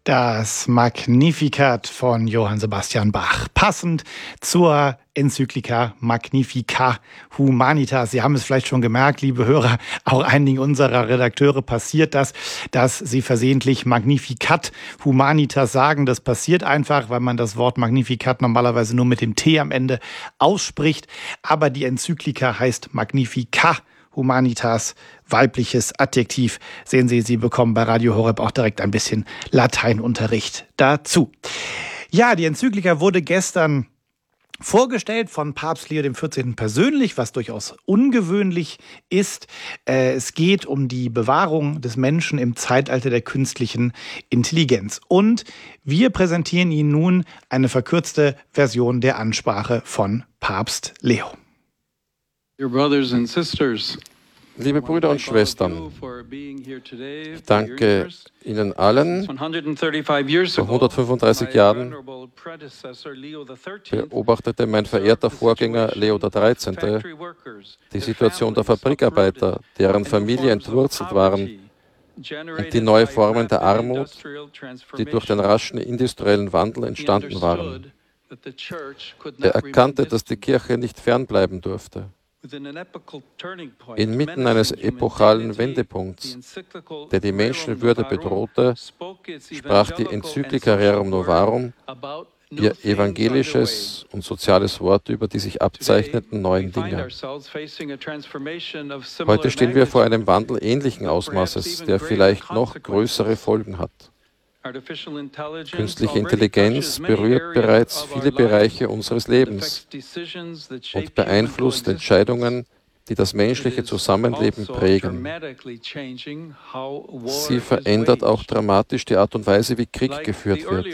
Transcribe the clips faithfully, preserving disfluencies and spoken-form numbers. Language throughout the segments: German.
Das Magnificat von Johann Sebastian Bach, passend zur Enzyklika Magnificat Humanitas. Sie haben es vielleicht schon gemerkt, liebe Hörer, auch einigen unserer Redakteure passiert das, dass sie versehentlich Magnificat Humanitas sagen. Das passiert einfach, weil man das Wort Magnificat normalerweise nur mit dem T am Ende ausspricht. Aber die Enzyklika heißt Magnificat Humanitas, weibliches Adjektiv. Sehen Sie, Sie bekommen bei Radio Horeb auch direkt ein bisschen Lateinunterricht dazu. Ja, die Enzyklika wurde gestern vorgestellt von Papst Leo der vierzehnte. persönlich, was durchaus ungewöhnlich ist. Es geht um die Bewahrung des Menschen im Zeitalter der künstlichen Intelligenz. Und wir präsentieren Ihnen nun eine verkürzte Version der Ansprache von Papst Leo. Liebe Brüder und Schwestern, ich danke Ihnen allen. Vor hundertfünfunddreißig Jahren beobachtete mein verehrter Vorgänger Leo der dreizehnte. die Situation der Fabrikarbeiter, deren Familien entwurzelt waren, und die neue Formen der Armut, die durch den raschen industriellen Wandel entstanden waren. Er erkannte, dass die Kirche nicht fernbleiben durfte. Inmitten eines epochalen Wendepunkts, der die Menschenwürde bedrohte, sprach die Enzyklika Rerum Novarum ihr evangelisches und soziales Wort über die sich abzeichneten neuen Dinge. Heute stehen wir vor einem Wandel ähnlichen Ausmaßes, der vielleicht noch größere Folgen hat. Künstliche Intelligenz berührt bereits viele Bereiche unseres Lebens und beeinflusst Entscheidungen, die das menschliche Zusammenleben prägen. Sie verändert auch dramatisch die Art und Weise, wie Krieg geführt wird.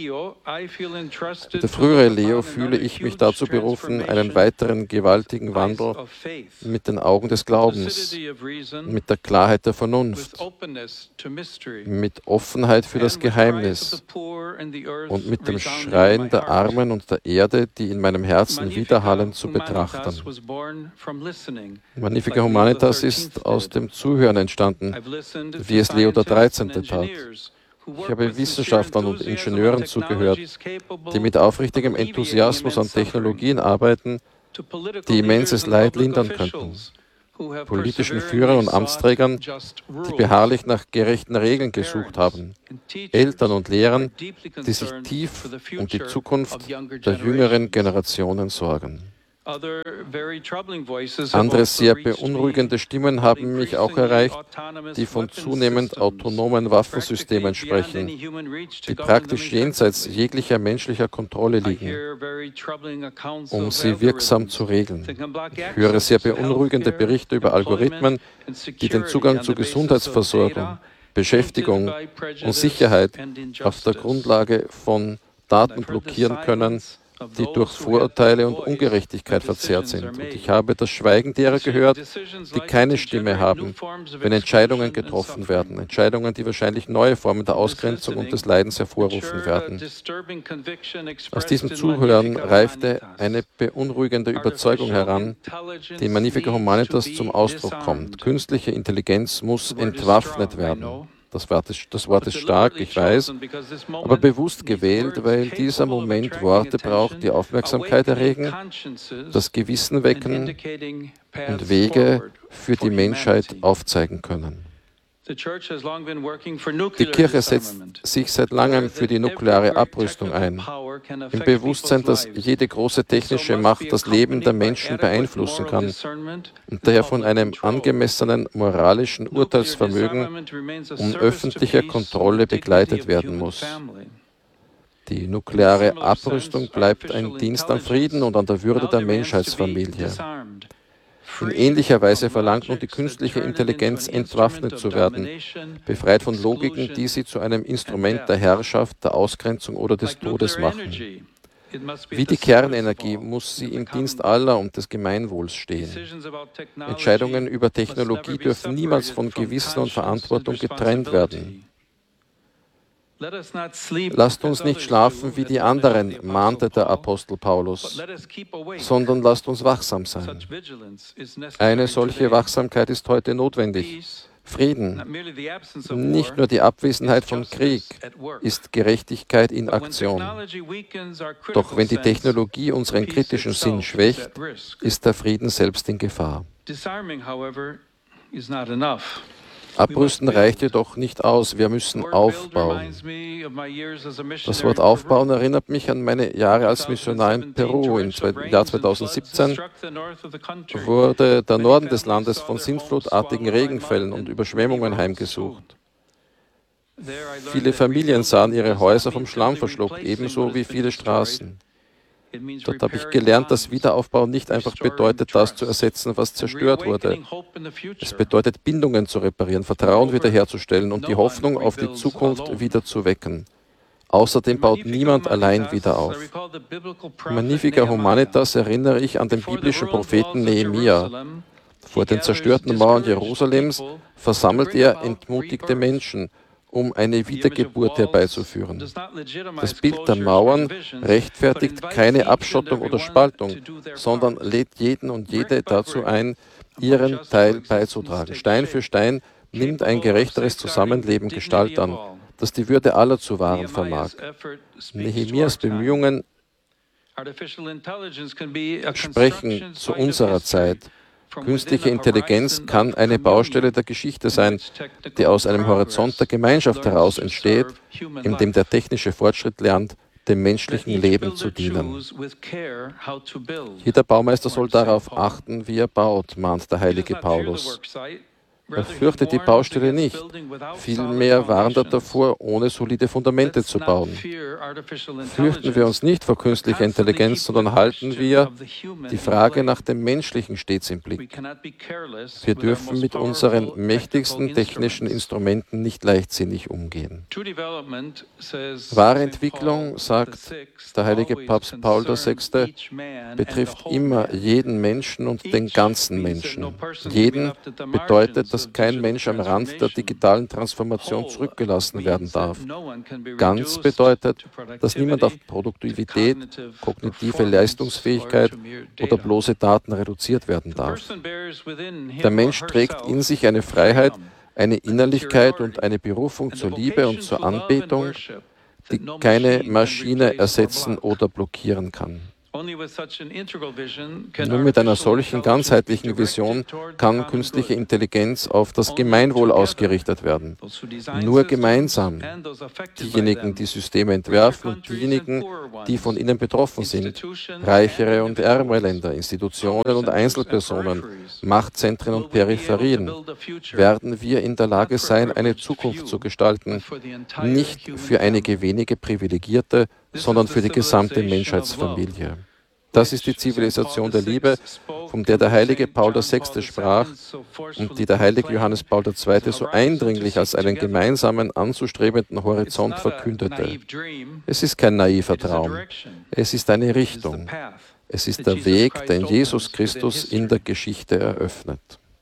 Der frühere Leo fühle ich mich dazu berufen, einen weiteren gewaltigen Wandel mit den Augen des Glaubens, mit der Klarheit der Vernunft, mit Offenheit für das Geheimnis und mit dem Schreien der Armen und der Erde, die in meinem Herzen widerhallen, zu betrachten. Magnificat Humanitas ist aus dem Zuhören entstanden, wie es Leo der dreizehnte. tat. Ich habe Wissenschaftlern und Ingenieuren zugehört, die mit aufrichtigem Enthusiasmus an Technologien arbeiten, die immenses Leid lindern könnten. Politischen Führern und Amtsträgern, die beharrlich nach gerechten Regeln gesucht haben. Eltern und Lehrern, die sich tief um die Zukunft der jüngeren Generationen sorgen. Andere sehr beunruhigende Stimmen haben mich auch erreicht, die von zunehmend autonomen Waffensystemen sprechen, die praktisch jenseits jeglicher menschlicher Kontrolle liegen, um sie wirksam zu regeln. Ich höre sehr beunruhigende Berichte über Algorithmen, die den Zugang zu Gesundheitsversorgung, Beschäftigung und Sicherheit auf der Grundlage von Daten blockieren können, die durch Vorurteile und Ungerechtigkeit verzerrt sind. Und ich habe das Schweigen derer gehört, die keine Stimme haben, wenn Entscheidungen getroffen werden. Entscheidungen, die wahrscheinlich neue Formen der Ausgrenzung und des Leidens hervorrufen werden. Aus diesem Zuhören reifte eine beunruhigende Überzeugung heran, die in Magnificat Humanitas zum Ausdruck kommt. Künstliche Intelligenz muss entwaffnet werden. Das Wort, ist, das Wort ist stark, ich weiß, aber bewusst gewählt, weil dieser Moment Worte braucht, die Aufmerksamkeit erregen, das Gewissen wecken und Wege für die Menschheit aufzeigen können. Die Kirche setzt sich seit langem für die nukleare Abrüstung ein, im Bewusstsein, dass jede große technische Macht das Leben der Menschen beeinflussen kann und daher von einem angemessenen moralischen Urteilsvermögen und öffentlicher Kontrolle begleitet werden muss. Die nukleare Abrüstung bleibt ein Dienst am Frieden und an der Würde der Menschheitsfamilie. In ähnlicher Weise verlangt nun die künstliche Intelligenz, entwaffnet zu werden, befreit von Logiken, die sie zu einem Instrument der Herrschaft, der Ausgrenzung oder des Todes machen. Wie die Kernenergie muss sie im Dienst aller und des Gemeinwohls stehen. Entscheidungen über Technologie dürfen niemals von Gewissen und Verantwortung getrennt werden. Lasst uns nicht schlafen wie die anderen, mahnte der Apostel Paulus, sondern lasst uns wachsam sein. Eine solche Wachsamkeit ist heute notwendig, Frieden, nicht nur die Abwesenheit von Krieg, ist Gerechtigkeit in Aktion. Doch wenn die Technologie unseren kritischen Sinn schwächt, ist der Frieden selbst in Gefahr. Abrüsten reicht jedoch nicht aus, wir müssen aufbauen. Das Wort aufbauen erinnert mich an meine Jahre als Missionar in Peru. Im Jahr zweitausendsiebzehn wurde der Norden des Landes von sintflutartigen Regenfällen und Überschwemmungen heimgesucht. Viele Familien sahen ihre Häuser vom Schlamm verschluckt, ebenso wie viele Straßen. Dort habe ich gelernt, dass Wiederaufbau nicht einfach bedeutet, das zu ersetzen, was zerstört wurde. Es bedeutet, Bindungen zu reparieren, Vertrauen wiederherzustellen und die Hoffnung auf die Zukunft wieder zu wecken. Außerdem baut niemand allein wieder auf. Magnifica Humanitas erinnere ich an den biblischen Propheten Nehemia. Vor den zerstörten Mauern Jerusalems versammelt er entmutigte Menschen, um eine Wiedergeburt herbeizuführen. Das Bild der Mauern rechtfertigt keine Abschottung oder Spaltung, sondern lädt jeden und jede dazu ein, ihren Teil beizutragen. Stein für Stein nimmt ein gerechteres Zusammenleben Gestalt an, das die Würde aller zu wahren vermag. Nehemias Bemühungen sprechen zu unserer Zeit. Künstliche Intelligenz kann eine Baustelle der Geschichte sein, die aus einem Horizont der Gemeinschaft heraus entsteht, in dem der technische Fortschritt lernt, dem menschlichen Leben zu dienen. Jeder Baumeister soll darauf achten, wie er baut, mahnt der heilige Paulus. Er fürchtet die Baustelle nicht. Vielmehr warnt er davor, ohne solide Fundamente zu bauen. Fürchten wir uns nicht vor künstlicher Intelligenz, sondern halten wir die Frage nach dem Menschlichen stets im Blick. Wir dürfen mit unseren mächtigsten technischen Instrumenten nicht leichtsinnig umgehen. Wahre Entwicklung, sagt der heilige Papst Paul der Sechste, betrifft immer jeden Menschen und den ganzen Menschen. Jeden bedeutet, dass kein Mensch am Rand der digitalen Transformation zurückgelassen werden darf. Ganz bedeutet, dass niemand auf Produktivität, kognitive Leistungsfähigkeit oder bloße Daten reduziert werden darf. Der Mensch trägt in sich eine Freiheit, eine Innerlichkeit und eine Berufung zur Liebe und zur Anbetung, die keine Maschine ersetzen oder blockieren kann. Nur mit einer solchen ganzheitlichen Vision kann künstliche Intelligenz auf das Gemeinwohl ausgerichtet werden. Nur gemeinsam, diejenigen, die Systeme entwerfen und diejenigen, die von ihnen betroffen sind, reichere und ärmere Länder, Institutionen und Einzelpersonen, Machtzentren und Peripherien, werden wir in der Lage sein, eine Zukunft zu gestalten, nicht für einige wenige Privilegierte, sondern für die gesamte Menschheitsfamilie. Das ist die Zivilisation der Liebe, von der der heilige Paul der Sechste sprach und die der heilige Johannes Paul der Zweite so eindringlich als einen gemeinsamen, anzustrebenden Horizont verkündete. Es ist kein naiver Traum, es ist eine Richtung. Es ist der Weg, den Jesus Christus in der Geschichte eröffnet.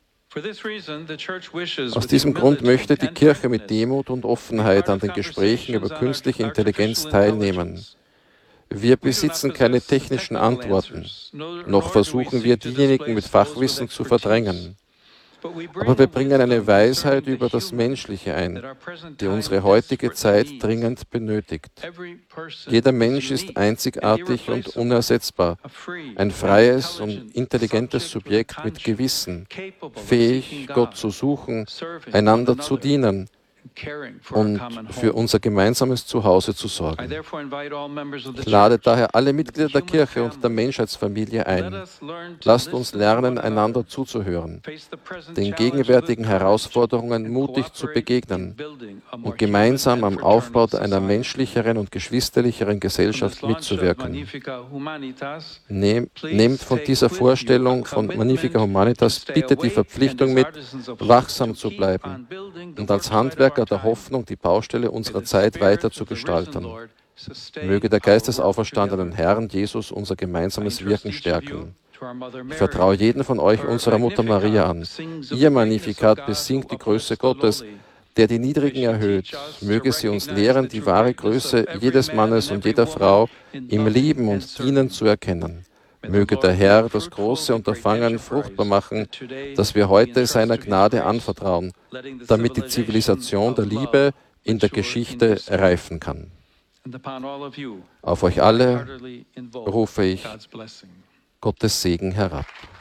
Aus diesem Grund möchte die Kirche mit Demut und Offenheit an den Gesprächen über künstliche Intelligenz teilnehmen. Wir besitzen keine technischen Antworten, noch versuchen wir, diejenigen mit Fachwissen zu verdrängen. Aber wir bringen eine Weisheit über das Menschliche ein, die unsere heutige Zeit dringend benötigt. Jeder Mensch ist einzigartig und unersetzbar, ein freies und intelligentes Subjekt mit Gewissen, fähig, Gott zu suchen, einander zu dienen und für unser gemeinsames Zuhause zu sorgen. Ich lade daher alle Mitglieder der Kirche und der Menschheitsfamilie ein. Lasst uns lernen, einander zuzuhören, den gegenwärtigen Herausforderungen mutig zu begegnen und gemeinsam am Aufbau einer menschlicheren und geschwisterlicheren Gesellschaft mitzuwirken. Nehmt von dieser Vorstellung von Magnifica Humanitas bitte die Verpflichtung mit, wachsam zu bleiben und als Handwerker der Hoffnung, die Baustelle unserer Zeit weiter zu gestalten. Möge der Geist des auferstandenen Herrn Jesus unser gemeinsames Wirken stärken. Ich vertraue jeden von euch unserer Mutter Maria an. Ihr Magnificat besingt die Größe Gottes, der die Niedrigen erhöht. Möge sie uns lehren, die wahre Größe jedes Mannes und jeder Frau im Lieben und Dienen zu erkennen. Möge der Herr das große Unterfangen fruchtbar machen, das wir heute seiner Gnade anvertrauen, damit die Zivilisation der Liebe in der Geschichte reifen kann. Auf euch alle rufe ich Gottes Segen herab.